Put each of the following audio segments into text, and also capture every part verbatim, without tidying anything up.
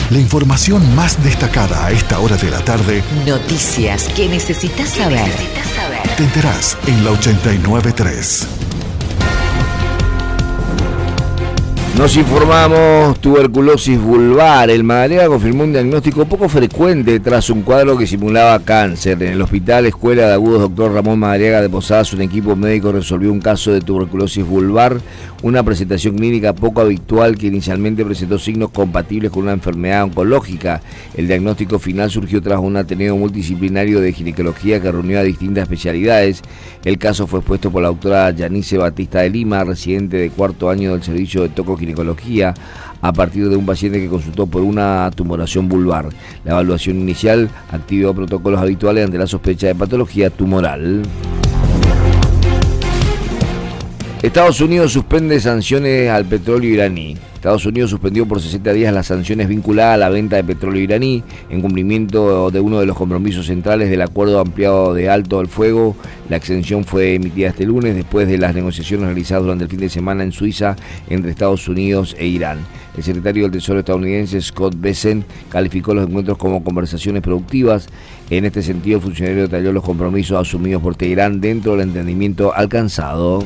La información más destacada a esta hora de la tarde. Noticias que necesitas saber. necesitas saber. Te enterás en la ochenta y nueve punto tres. Nos informamos, tuberculosis vulvar. El Madariaga confirmó un diagnóstico poco frecuente tras un cuadro que simulaba cáncer. En el Hospital Escuela de Agudos Doctor Ramón Madariaga de Posadas, un equipo médico resolvió un caso de tuberculosis vulvar, una presentación clínica poco habitual que inicialmente presentó signos compatibles con una enfermedad oncológica. El diagnóstico final surgió tras un ateneo multidisciplinario de ginecología que reunió a distintas especialidades. El caso fue expuesto por la doctora Yanice Batista de Lima, residente de cuarto año del servicio de toco ginecología, a partir de un paciente que consultó por una tumoración vulvar. La evaluación inicial activó protocolos habituales ante la sospecha de patología tumoral. Estados Unidos suspende sanciones al petróleo iraní. Estados Unidos suspendió por sesenta días las sanciones vinculadas a la venta de petróleo iraní en cumplimiento de uno de los compromisos centrales del acuerdo ampliado de alto al fuego. La exención fue emitida este lunes después de las negociaciones realizadas durante el fin de semana en Suiza entre Estados Unidos e Irán. El secretario del Tesoro estadounidense Scott Bessent calificó los encuentros como conversaciones productivas. En este sentido, el funcionario detalló los compromisos asumidos por Teherán dentro del entendimiento alcanzado.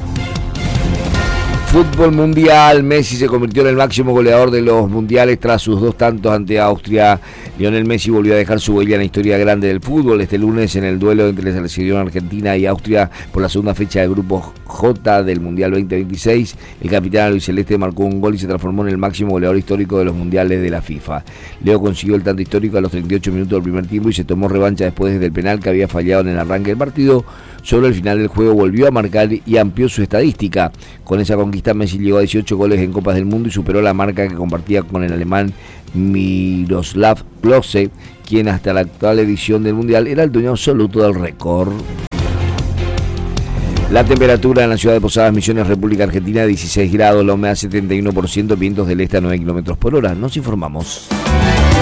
Fútbol mundial, Messi se convirtió en el máximo goleador de los mundiales tras sus dos tantos ante Austria. Lionel Messi volvió a dejar su huella en la historia grande del fútbol este lunes en el duelo entre la selección argentina y Austria por la segunda fecha del grupo J del Mundial veinte veintiséis. El capitán albiceleste marcó un gol y se transformó en el máximo goleador histórico de los mundiales de la FIFA. Leo consiguió el tanto histórico a los treinta y ocho minutos del primer tiempo y se tomó revancha después del penal que había fallado en el arranque del partido. Sobre el final del juego volvió a marcar y amplió su estadística. Con esa conquista Messi llegó a dieciocho goles en Copas del Mundo y superó la marca que compartía con el alemán Miroslav Klose, quien hasta la actual edición del Mundial era el dueño absoluto del récord. La temperatura en la ciudad de Posadas, Misiones, República Argentina, dieciséis grados, la humedad setenta y uno por ciento, vientos del este a nueve kilómetros por hora. Nos informamos.